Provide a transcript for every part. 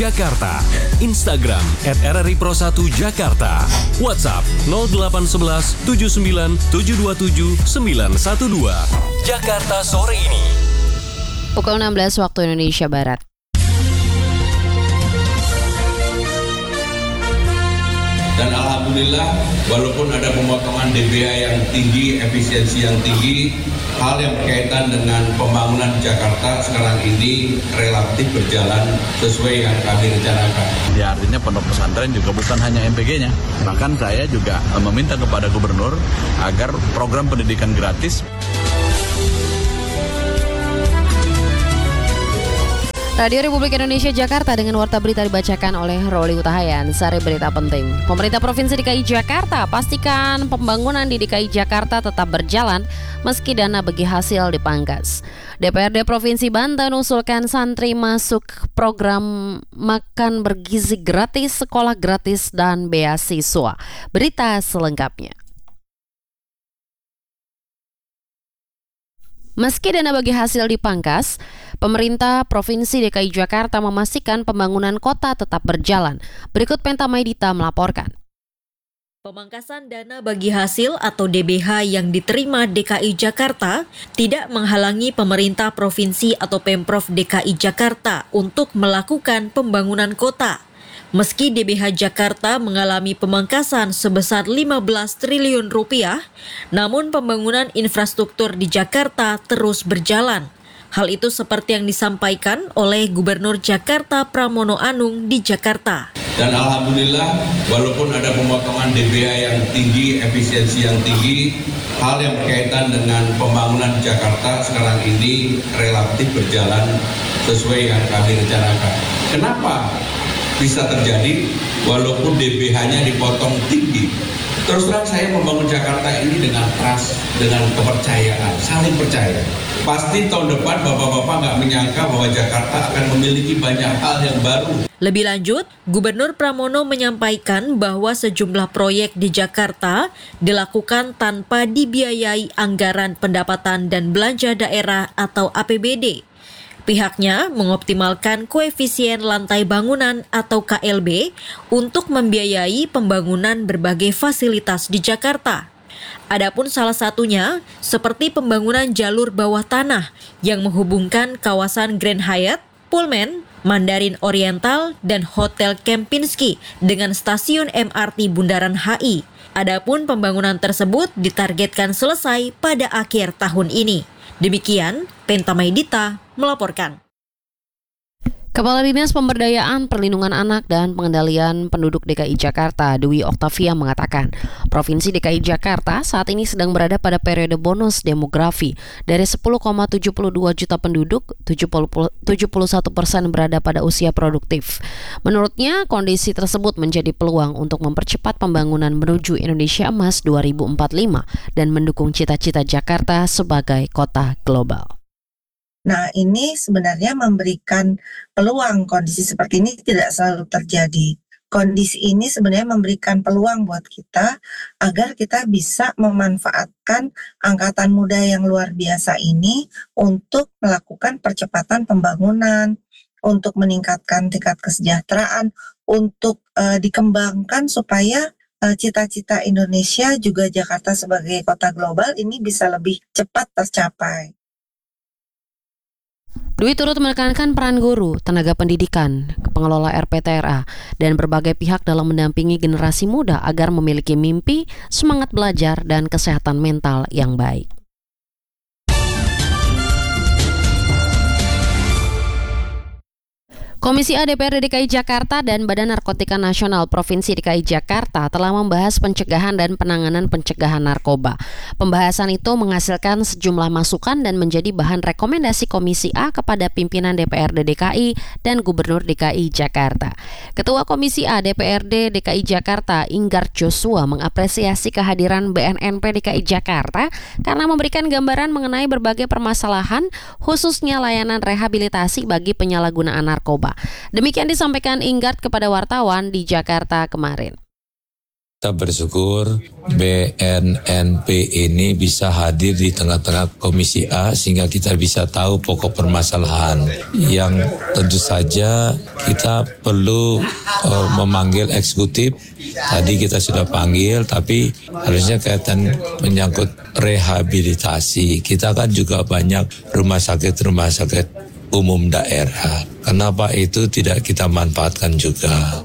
Jakarta. Instagram @RRI Pro1 Jakarta. WhatsApp 0811 79 727 912. Jakarta sore ini. Pukul 16 waktu Indonesia Barat. Dan alhamdulillah walaupun ada pemotongan DBA yang tinggi, efisiensi yang tinggi, hal yang berkaitan dengan pembangunan Jakarta sekarang ini relatif berjalan sesuai yang kami rencanakan. Ya, artinya pondok pesantren juga bukan hanya MPG-nya. Bahkan saya juga meminta kepada gubernur agar program pendidikan gratis. Radio Republik Indonesia Jakarta dengan warta berita dibacakan oleh Roli Utahayan. Sari berita penting. Pemerintah Provinsi DKI Jakarta pastikan pembangunan di DKI Jakarta tetap berjalan meski dana bagi hasil dipangkas. DPRD Provinsi Banten usulkan santri masuk program makan bergizi gratis, sekolah gratis, dan beasiswa. Berita selengkapnya. Meski dana bagi hasil dipangkas, pemerintah Provinsi DKI Jakarta memastikan pembangunan kota tetap berjalan. Berikut Penta Maidita melaporkan. Pemangkasan dana bagi hasil atau DBH yang diterima DKI Jakarta tidak menghalangi pemerintah provinsi atau Pemprov DKI Jakarta untuk melakukan pembangunan kota. Meski DBH Jakarta mengalami pemangkasan sebesar 15 triliun rupiah, namun pembangunan infrastruktur di Jakarta terus berjalan. Hal itu seperti yang disampaikan oleh Gubernur Jakarta Pramono Anung di Jakarta. Dan alhamdulillah walaupun ada pemotongan DBA yang tinggi, efisiensi yang tinggi, hal yang berkaitan dengan pembangunan Jakarta sekarang ini relatif berjalan sesuai yang kami rencanakan. Kenapa bisa terjadi walaupun DBH-nya dipotong tinggi? Terus terang saya membangun Jakarta ini dengan trust, dengan kepercayaan, saling percaya. Pasti tahun depan bapak-bapak nggak menyangka bahwa Jakarta akan memiliki banyak hal yang baru. Lebih lanjut, Gubernur Pramono menyampaikan bahwa sejumlah proyek di Jakarta dilakukan tanpa dibiayai anggaran pendapatan dan belanja daerah atau APBD. Pihaknya mengoptimalkan koefisien lantai bangunan atau KLB untuk membiayai pembangunan berbagai fasilitas di Jakarta. Adapun salah satunya seperti pembangunan jalur bawah tanah yang menghubungkan kawasan Grand Hyatt, Pullman, Mandarin Oriental, dan Hotel Kempinski dengan stasiun MRT Bundaran HI. Adapun pembangunan tersebut ditargetkan selesai pada akhir tahun ini. Demikian, Penta Maidita melaporkan. Kepala Dinas Pemberdayaan Perlindungan Anak dan Pengendalian Penduduk DKI Jakarta, Dwi Oktavia mengatakan, Provinsi DKI Jakarta saat ini sedang berada pada periode bonus demografi. Dari 10,72 juta penduduk, 71% berada pada usia produktif. Menurutnya, kondisi tersebut menjadi peluang untuk mempercepat pembangunan menuju Indonesia Emas 2045 dan mendukung cita-cita Jakarta sebagai kota global. Nah, ini sebenarnya memberikan peluang. Kondisi seperti ini tidak selalu terjadi. Kondisi ini sebenarnya memberikan peluang buat kita agar kita bisa memanfaatkan angkatan muda yang luar biasa ini untuk melakukan percepatan pembangunan, untuk meningkatkan tingkat kesejahteraan, untuk dikembangkan supaya cita-cita Indonesia juga Jakarta sebagai kota global ini bisa lebih cepat tercapai. Dwi turut menekankan peran guru, tenaga pendidikan, pengelola RPTRA, dan berbagai pihak dalam mendampingi generasi muda agar memiliki mimpi, semangat belajar, dan kesehatan mental yang baik. Komisi A DPRD DKI Jakarta dan Badan Narkotika Nasional Provinsi DKI Jakarta telah membahas pencegahan dan penanganan pencegahan narkoba. Pembahasan itu menghasilkan sejumlah masukan dan menjadi bahan rekomendasi Komisi A kepada pimpinan DPRD DKI dan Gubernur DKI Jakarta. Ketua Komisi A DPRD DKI Jakarta, Inggar Joshua, mengapresiasi kehadiran BNNP DKI Jakarta karena memberikan gambaran mengenai berbagai permasalahan, khususnya layanan rehabilitasi bagi penyalahgunaan narkoba. Demikian disampaikan Inggar kepada wartawan di Jakarta kemarin. Kita bersyukur BNNP ini bisa hadir di tengah-tengah Komisi A sehingga kita bisa tahu pokok permasalahan. Yang tentu saja kita perlu memanggil eksekutif. Tadi kita sudah panggil, tapi harusnya kaitan menyangkut rehabilitasi. Kita kan juga banyak rumah sakit umum daerah. Kenapa itu tidak kita manfaatkan juga?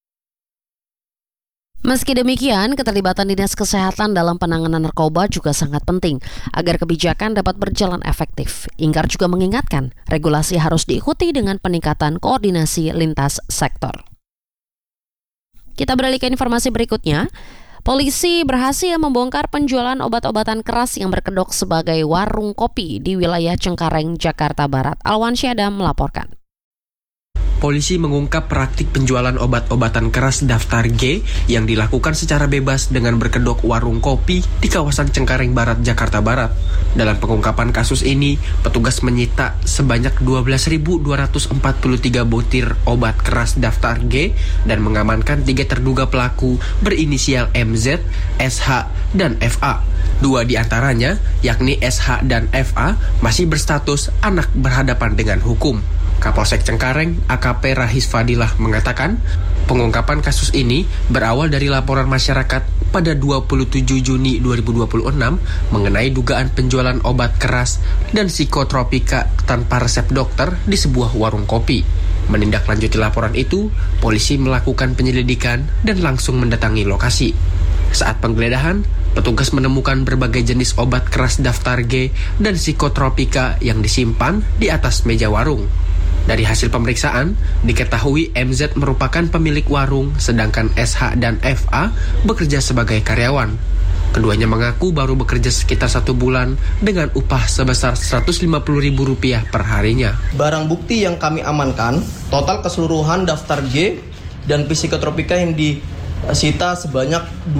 Meski demikian, keterlibatan Dinas Kesehatan dalam penanganan narkoba juga sangat penting agar kebijakan dapat berjalan efektif. Ingkar juga mengingatkan, regulasi harus diikuti dengan peningkatan koordinasi lintas sektor. Kita beralih ke informasi berikutnya. Polisi berhasil membongkar penjualan obat-obatan keras yang berkedok sebagai warung kopi di wilayah Cengkareng, Jakarta Barat. Alwan Syadam melaporkan. Polisi mengungkap praktik penjualan obat-obatan keras daftar G yang dilakukan secara bebas dengan berkedok warung kopi di kawasan Cengkareng Barat, Jakarta Barat. Dalam pengungkapan kasus ini, petugas menyita sebanyak 12.243 butir obat keras daftar G dan mengamankan 3 terduga pelaku berinisial MZ, SH, dan FA. 2 di antaranya, yakni SH dan FA, masih berstatus anak berhadapan dengan hukum. Kapolsek Cengkareng, AKP Rahis Fadilah mengatakan, pengungkapan kasus ini berawal dari laporan masyarakat pada 27 Juni 2026 mengenai dugaan penjualan obat keras dan psikotropika tanpa resep dokter di sebuah warung kopi. Menindaklanjuti laporan itu, polisi melakukan penyelidikan dan langsung mendatangi lokasi. Saat penggeledahan, petugas menemukan berbagai jenis obat keras daftar G dan psikotropika yang disimpan di atas meja warung. Dari hasil pemeriksaan, diketahui MZ merupakan pemilik warung, sedangkan SH dan FA bekerja sebagai karyawan. Keduanya mengaku baru bekerja sekitar 1 bulan dengan upah sebesar Rp150.000 per harinya. Barang bukti yang kami amankan, total keseluruhan daftar G dan psikotropika yang disita sebanyak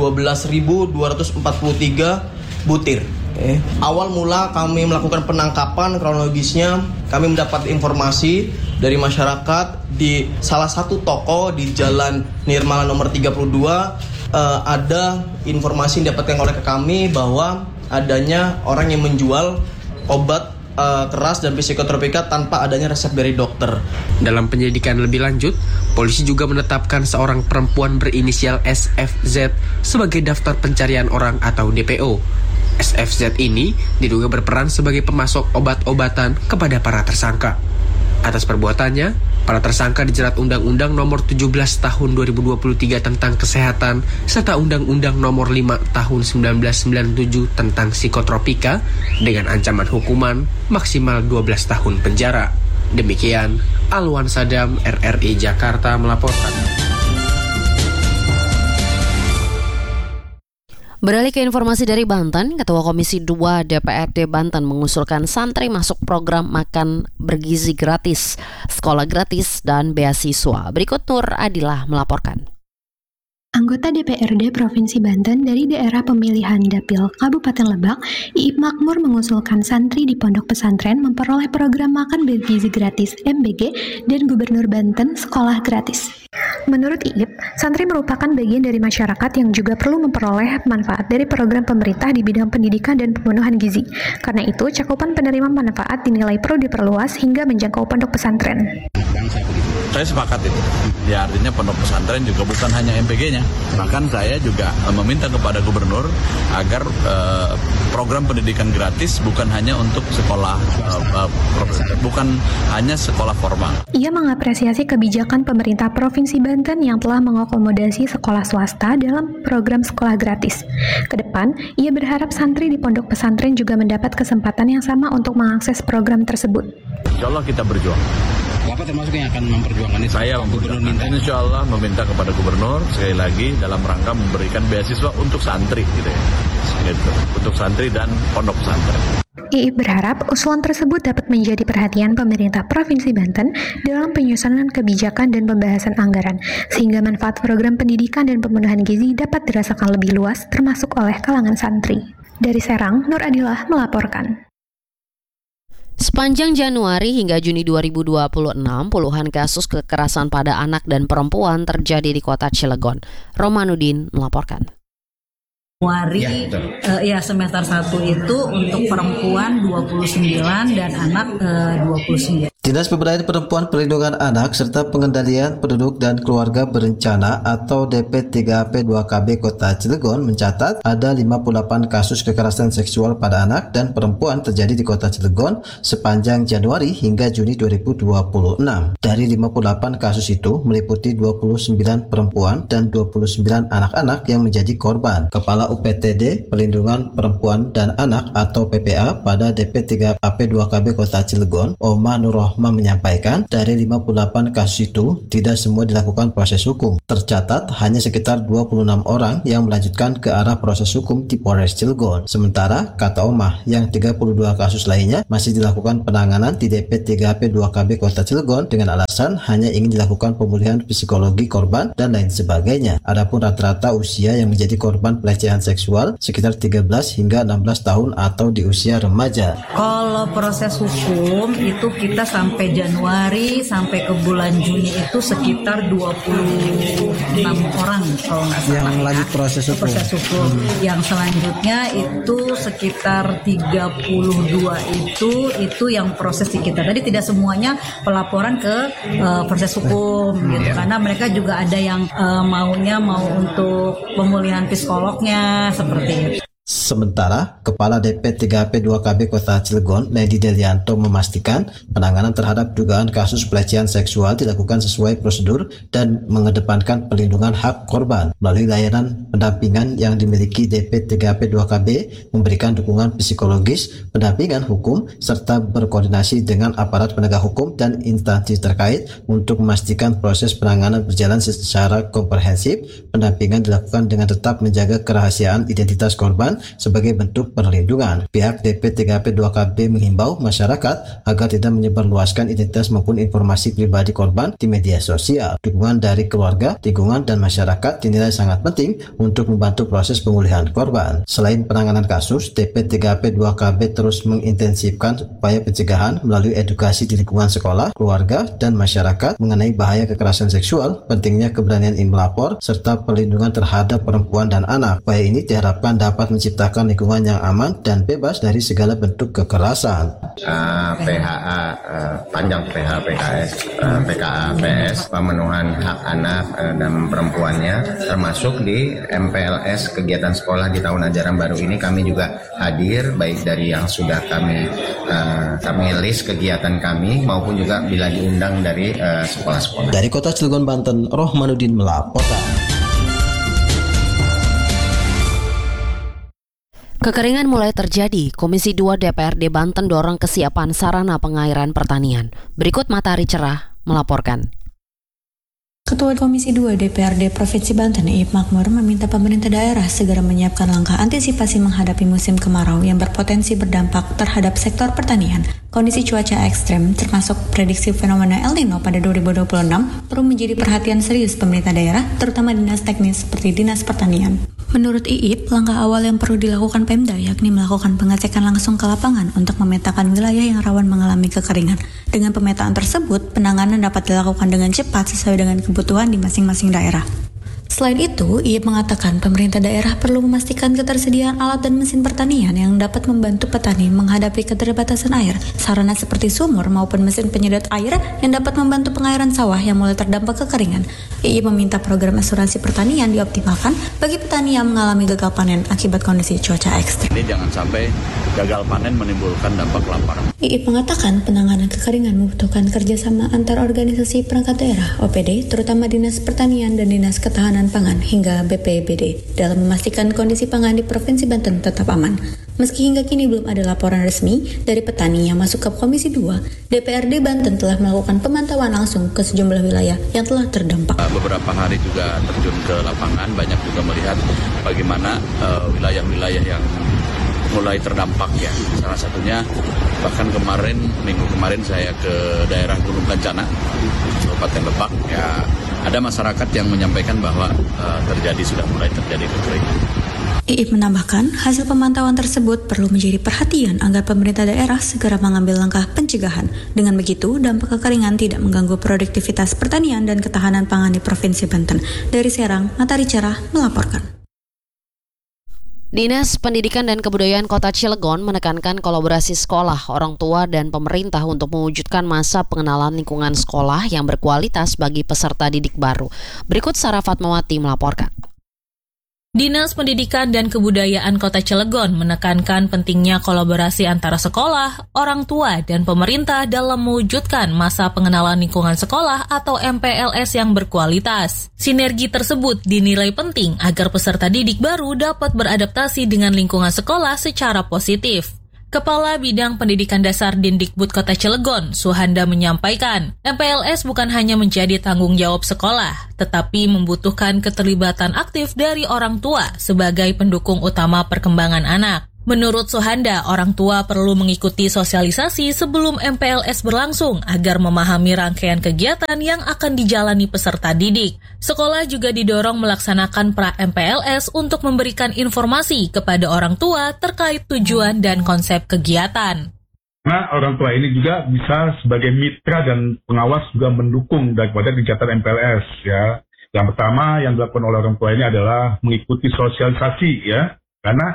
12.243 butir. Awal mula kami melakukan penangkapan, kronologisnya kami mendapat informasi dari masyarakat di salah satu toko di Jalan Nirmala nomor 32 ada informasi yang didapatkan oleh kami bahwa adanya orang yang menjual obat keras dan psikotropika tanpa adanya resep dari dokter. Dalam penyelidikan lebih lanjut, polisi juga menetapkan seorang perempuan berinisial SFZ sebagai daftar pencarian orang atau DPO. SFZ ini diduga berperan sebagai pemasok obat-obatan kepada para tersangka. Atas perbuatannya, para tersangka dijerat Undang-Undang Nomor 17 Tahun 2023 tentang Kesehatan serta Undang-Undang Nomor 5 Tahun 1997 tentang psikotropika dengan ancaman hukuman maksimal 12 tahun penjara. Demikian, Alwan Sadam, RRI Jakarta melaporkan. Beralih ke informasi dari Banten, Ketua Komisi 2 DPRD Banten mengusulkan santri masuk program makan bergizi gratis, sekolah gratis, dan beasiswa. Berikut Nur Adilah melaporkan. Anggota DPRD Provinsi Banten dari daerah pemilihan Dapil Kabupaten Lebak, Iip Makmur mengusulkan santri di pondok pesantren memperoleh program makan bergizi gratis MBG dan Gubernur Banten sekolah gratis. Menurut Iip, santri merupakan bagian dari masyarakat yang juga perlu memperoleh manfaat dari program pemerintah di bidang pendidikan dan pemenuhan gizi. Karena itu, cakupan penerima manfaat dinilai perlu diperluas hingga menjangkau pondok pesantren. Saya sepakat itu. Ya artinya pondok pesantren juga bukan hanya MPG-nya. Bahkan saya juga meminta kepada gubernur agar program pendidikan gratis bukan hanya untuk sekolah bukan hanya sekolah formal. Ia mengapresiasi kebijakan pemerintah Provinsi Banten yang telah mengakomodasi sekolah swasta dalam program sekolah gratis. Kedepan, ia berharap santri di pondok pesantren juga mendapat kesempatan yang sama untuk mengakses program tersebut. Insya Allah kita berjuang. Bapak termasuk yang akan memperjuangkan ini? Saya insya Allah meminta kepada gubernur sekali lagi dalam rangka memberikan beasiswa untuk santri gitu ya. Gitu. Untuk santri dan pondok pesantren. Iip berharap usulan tersebut dapat menjadi perhatian pemerintah Provinsi Banten dalam penyusunan kebijakan dan pembahasan anggaran, sehingga manfaat program pendidikan dan pemenuhan gizi dapat dirasakan lebih luas termasuk oleh kalangan santri. Dari Serang, Nur Adilah melaporkan. Sepanjang Januari hingga Juni 2026, puluhan kasus kekerasan pada anak dan perempuan terjadi di kota Cilegon. Romanudin melaporkan. Semester 1 itu untuk perempuan 29 dan anak 29. Dinas Pemberdayaan Perempuan Perlindungan Anak serta Pengendalian Penduduk dan Keluarga Berencana atau DP3AP2KB Kota Cilegon mencatat ada 58 kasus kekerasan seksual pada anak dan perempuan terjadi di Kota Cilegon sepanjang Januari hingga Juni 2026. Dari 58 kasus itu meliputi 29 perempuan dan 29 anak-anak yang menjadi korban. Kepala UPTD Perlindungan Perempuan dan Anak atau PPA pada DP3AP2KB Kota Cilegon, Oma Nurrohma menyampaikan dari 58 kasus itu tidak semua dilakukan proses hukum. Tercatat hanya sekitar 26 orang yang melanjutkan ke arah proses hukum di Polres Cilegon. Sementara, kata Oma, yang 32 kasus lainnya masih dilakukan penanganan di DP3AP2KB Kota Cilegon dengan alasan hanya ingin dilakukan pemulihan psikologi korban dan lain sebagainya. Adapun rata-rata usia yang menjadi korban pelecehan seksual sekitar 13 hingga 16 tahun atau di usia remaja. Kalau proses hukum itu kita sampai Januari sampai ke bulan Juni itu sekitar 26 orang kalau nggak salah. Yang lanjut proses hukum. Yang selanjutnya itu sekitar 32 itu yang proses di kita. Tadi tidak semuanya pelaporan ke proses hukum gitu karena mereka juga ada yang mau untuk pemulihan psikolognya seperti itu. Sementara, Kepala DP3AP2KB Kota Cilegon, Lady Delianto memastikan penanganan terhadap dugaan kasus pelecehan seksual dilakukan sesuai prosedur dan mengedepankan perlindungan hak korban. Melalui layanan pendampingan yang dimiliki DP3AP2KB memberikan dukungan psikologis, pendampingan hukum, serta berkoordinasi dengan aparat penegak hukum dan instansi terkait untuk memastikan proses penanganan berjalan secara komprehensif. Pendampingan dilakukan dengan tetap menjaga kerahasiaan identitas korban sebagai bentuk perlindungan. Pihak DP3AP2KB menghimbau masyarakat agar tidak menyebarluaskan identitas maupun informasi pribadi korban di media sosial. Dukungan dari keluarga, lingkungan, dan masyarakat dinilai sangat penting untuk membantu proses pemulihan korban. Selain penanganan kasus, DP3AP2KB terus mengintensifkan upaya pencegahan melalui edukasi di lingkungan sekolah, keluarga, dan masyarakat mengenai bahaya kekerasan seksual, pentingnya keberanian melapor, serta perlindungan terhadap perempuan dan anak. Upaya ini diharapkan dapat menciptakan lingkungan yang aman dan bebas dari segala bentuk kekerasan. PHA panjang PHA PKS PKA PS pemenuhan hak anak dan perempuannya termasuk di MPLS kegiatan sekolah di tahun ajaran baru ini kami juga hadir baik dari yang sudah kami list kegiatan kami maupun juga bila diundang dari sekolah-sekolah. Dari Kota Cilegon, Banten, Rohmanudin melaporkan. Kekeringan mulai terjadi. Komisi 2 DPRD Banten dorong kesiapan sarana pengairan pertanian. Berikut Matahari Cerah melaporkan. Ketua Komisi 2 DPRD Provinsi Banten, Iip Makmur, meminta pemerintah daerah segera menyiapkan langkah antisipasi menghadapi musim kemarau yang berpotensi berdampak terhadap sektor pertanian. Kondisi cuaca ekstrem, termasuk prediksi fenomena El Nino pada 2026, perlu menjadi perhatian serius pemerintah daerah, terutama dinas teknis seperti Dinas Pertanian. Menurut Iip, langkah awal yang perlu dilakukan Pemda yakni melakukan pengecekan langsung ke lapangan untuk memetakan wilayah yang rawan mengalami kekeringan. Dengan pemetaan tersebut, penanganan dapat dilakukan dengan cepat sesuai dengan kebutuhan di masing-masing daerah. Selain itu, Iip mengatakan pemerintah daerah perlu memastikan ketersediaan alat dan mesin pertanian yang dapat membantu petani menghadapi keterbatasan air, sarana seperti sumur maupun mesin penyedot air yang dapat membantu pengairan sawah yang mulai terdampak kekeringan. Iip meminta program asuransi pertanian dioptimalkan bagi petani yang mengalami gagal panen akibat kondisi cuaca ekstrem. Ini jangan sampai gagal panen menimbulkan dampak kelaparan. Iip mengatakan penanganan kekeringan membutuhkan kerjasama antar organisasi perangkat daerah, OPD, terutama Dinas Pertanian dan Dinas Ketahanan Pangan hingga BPBD dalam memastikan kondisi pangan di Provinsi Banten tetap aman. Meski hingga kini belum ada laporan resmi dari petani yang masuk ke Komisi 2, DPRD Banten telah melakukan pemantauan langsung ke sejumlah wilayah yang telah terdampak. Beberapa hari juga terjun ke lapangan, banyak juga melihat bagaimana wilayah-wilayah yang mulai terdampak ya. Salah satunya bahkan minggu kemarin saya ke daerah Gunung Kencana, Kabupaten Lebak ya. Ada masyarakat yang menyampaikan bahwa sudah mulai terjadi kekeringan. Iip menambahkan, hasil pemantauan tersebut perlu menjadi perhatian agar pemerintah daerah segera mengambil langkah pencegahan. Dengan begitu, dampak kekeringan tidak mengganggu produktivitas pertanian dan ketahanan pangan di Provinsi Banten. Dari Serang, Matahari Cerah melaporkan. Dinas Pendidikan dan Kebudayaan Kota Cilegon menekankan kolaborasi sekolah, orang tua, dan pemerintah untuk mewujudkan masa pengenalan lingkungan sekolah yang berkualitas bagi peserta didik baru. Berikut Sarah Fatmawati melaporkan. Dinas Pendidikan dan Kebudayaan Kota Cilegon menekankan pentingnya kolaborasi antara sekolah, orang tua, dan pemerintah dalam mewujudkan masa pengenalan lingkungan sekolah atau MPLS yang berkualitas. Sinergi tersebut dinilai penting agar peserta didik baru dapat beradaptasi dengan lingkungan sekolah secara positif. Kepala Bidang Pendidikan Dasar Dindikbud Kota Cilegon, Suhanda menyampaikan, MPLS bukan hanya menjadi tanggung jawab sekolah, tetapi membutuhkan keterlibatan aktif dari orang tua sebagai pendukung utama perkembangan anak. Menurut Suhanda, orang tua perlu mengikuti sosialisasi sebelum MPLS berlangsung agar memahami rangkaian kegiatan yang akan dijalani peserta didik. Sekolah juga didorong melaksanakan pra-MPLS untuk memberikan informasi kepada orang tua terkait tujuan dan konsep kegiatan. Nah, orang tua ini juga bisa sebagai mitra dan pengawas juga mendukung daripada kegiatan MPLS ya. Yang pertama yang dilakukan oleh orang tua ini adalah mengikuti sosialisasi ya, karena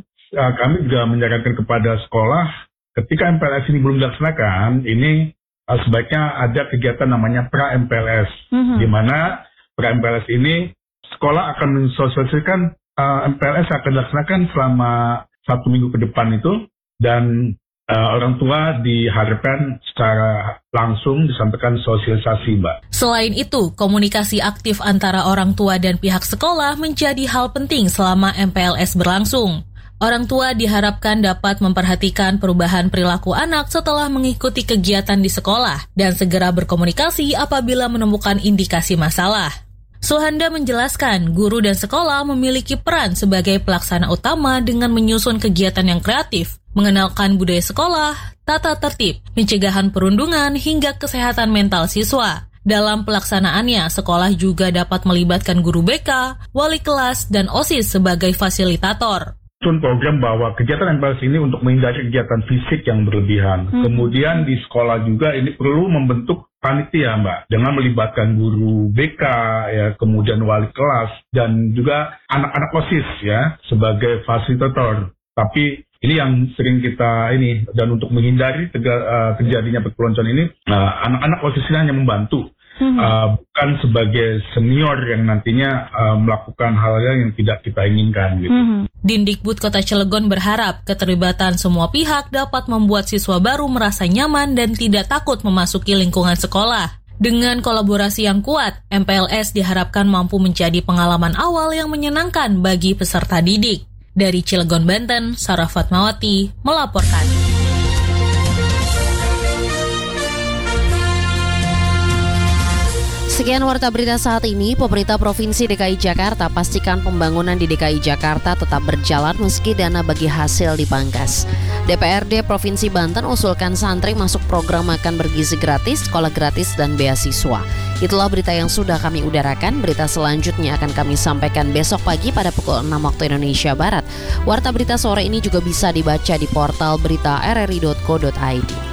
kami juga menyarankan kepada sekolah ketika MPLS ini belum dilaksanakan, ini sebaiknya ada kegiatan namanya pra-MPLS, di mana pra-MPLS ini sekolah akan mensosialisasikan MPLS akan dilaksanakan selama 1 minggu ke depan itu, dan orang tua diharapkan secara langsung disampaikan sosialisasi, Mbak. Selain itu, komunikasi aktif antara orang tua dan pihak sekolah menjadi hal penting selama MPLS berlangsung. Orang tua diharapkan dapat memperhatikan perubahan perilaku anak setelah mengikuti kegiatan di sekolah dan segera berkomunikasi apabila menemukan indikasi masalah. Suhanda menjelaskan, guru dan sekolah memiliki peran sebagai pelaksana utama dengan menyusun kegiatan yang kreatif, mengenalkan budaya sekolah, tata tertib, pencegahan perundungan, hingga kesehatan mental siswa. Dalam pelaksanaannya, sekolah juga dapat melibatkan guru BK, wali kelas, dan OSIS sebagai fasilitator. Program bahwa kegiatan MPLS ini untuk menghindari kegiatan fisik yang berlebihan. Kemudian di sekolah juga ini perlu membentuk panitia, Mbak, dengan melibatkan guru BK, ya, kemudian wali kelas, dan juga anak-anak OSIS ya sebagai fasilitator. Tapi ini yang sering kita ini, dan untuk menghindari terjadinya perpeloncoan ini, anak-anak OSIS ini hanya membantu. Bukan sebagai senior yang nantinya melakukan hal-hal yang tidak kita inginkan gitu. Dindikbud Kota Cilegon berharap keterlibatan semua pihak dapat membuat siswa baru merasa nyaman dan tidak takut memasuki lingkungan sekolah. Dengan kolaborasi yang kuat, MPLS diharapkan mampu menjadi pengalaman awal yang menyenangkan bagi peserta didik. Dari Cilegon, Banten, Sarah Fatmawati melaporkan. Sekian Warta Berita saat ini. Pemerintah Provinsi DKI Jakarta pastikan pembangunan di DKI Jakarta tetap berjalan meski dana bagi hasil dipangkas. DPRD Provinsi Banten usulkan santri masuk program makan bergizi gratis, sekolah gratis, dan beasiswa. Itulah berita yang sudah kami udarakan. Berita selanjutnya akan kami sampaikan besok pagi pada pukul 6 waktu Indonesia Barat. Warta Berita sore ini juga bisa dibaca di portal berita rri.co.id.